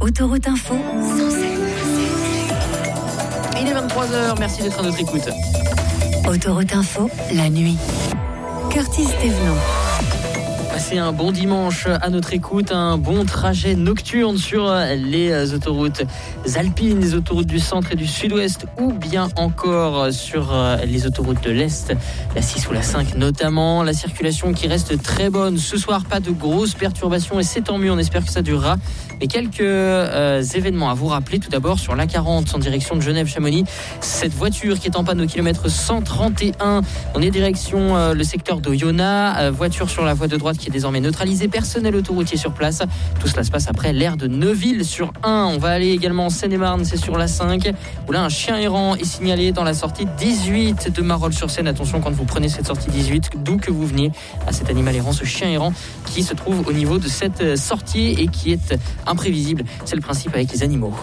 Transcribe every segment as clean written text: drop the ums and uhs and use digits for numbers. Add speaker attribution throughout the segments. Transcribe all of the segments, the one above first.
Speaker 1: Autoroute Info,
Speaker 2: Il est 23h, merci d'être à notre écoute.
Speaker 1: Autoroute Info, la nuit. Curtis Thévenot.
Speaker 2: Passez un bon dimanche à notre écoute, un bon trajet nocturne sur les autoroutes alpines, les autoroutes du centre et du sud-ouest, ou bien encore sur les autoroutes de l'Est, la 6 ou la 5 notamment. La circulation qui reste très bonne. Ce soir, pas de grosses perturbations et c'est tant mieux, on espère que ça durera. Mais quelques événements à vous rappeler. Tout d'abord, sur l'A40 en direction de Genève-Chamonix, cette voiture qui est en panne au kilomètre 131. On est direction le secteur d'Oyonnax. Voiture sur la voie de droite qui est désormais neutralisée. Personnel autoroutier sur place. Tout cela se passe après l'aire de Neuville sur 1. On va aller également en Seine-et-Marne, c'est sur la 5. Où là, un chien errant est signalé dans la sortie 18 de Marolles-sur-Seine. Attention quand vous prenez cette sortie 18, d'où que vous veniez, à cet animal errant, ce chien errant qui se trouve au niveau de cette sortie et qui est imprévisible. C'est le principe avec les animaux.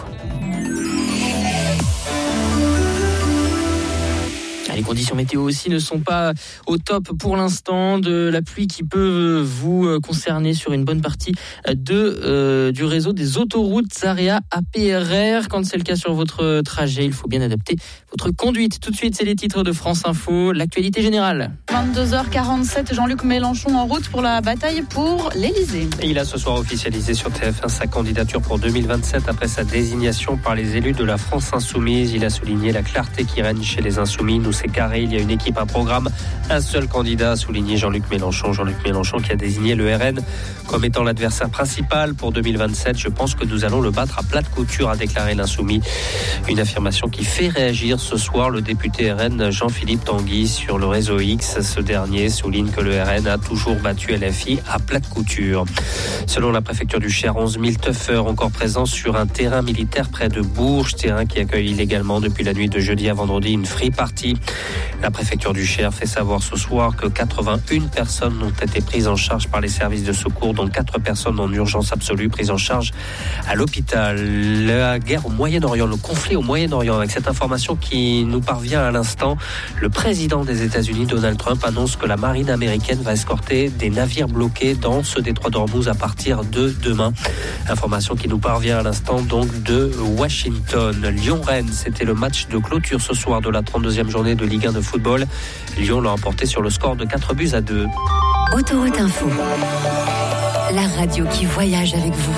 Speaker 2: Les conditions météo aussi ne sont pas au top pour l'instant. De la pluie qui peut vous concerner sur une bonne partie du réseau des autoroutes AREA APRR. Quand c'est le cas sur votre trajet, il faut bien adapter votre conduite. Tout de suite, c'est les titres de France Info, l'actualité générale.
Speaker 3: 22h47, Jean-Luc Mélenchon en route pour la bataille pour l'Élysée.
Speaker 4: Il a ce soir officialisé sur TF1 sa candidature pour 2027 après sa désignation par les élus de la France Insoumise. Il a souligné la clarté qui règne chez les Insoumis. Nous, c'est carré, il y a une équipe, un programme, un seul candidat, a souligné Jean-Luc Mélenchon. Jean-Luc Mélenchon qui a désigné le RN comme étant l'adversaire principal pour 2027. Je pense que nous allons le battre à plat de couture, a déclaré l'Insoumis. Une affirmation qui fait réagir ce soir le député RN Jean-Philippe Tanguy sur le réseau X. Ce dernier souligne que le RN a toujours battu LFI à plat de couture. Selon la préfecture du Cher, 11 000 teufeurs encore présents sur un terrain militaire près de Bourges, terrain qui accueille illégalement depuis la nuit de jeudi à vendredi une free party. La préfecture du Cher fait savoir ce soir que 81 personnes ont été prises en charge par les services de secours, dont 4 personnes en urgence absolue prises en charge à l'hôpital. La guerre au Moyen-Orient, le conflit au Moyen-Orient, avec cette information qui nous parvient à l'instant, le président des États-Unis, Donald Trump, annonce que la marine américaine va escorter des navires bloqués dans ce détroit d'Ormuz à partir de demain. Information qui nous parvient à l'instant donc de Washington. Lyon-Rennes, c'était le match de clôture ce soir de la 32e journée de Ligue 1 de football. Lyon l'a emporté sur le score de 4-2.
Speaker 1: Autoroute Info, la radio qui voyage avec vous.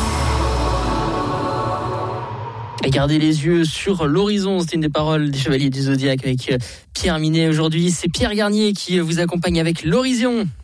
Speaker 2: Et gardez les yeux sur l'horizon, c'est une des paroles des Chevaliers du Zodiaque avec Pierre Minet. Aujourd'hui, c'est Pierre Garnier qui vous accompagne avec l'Horizon.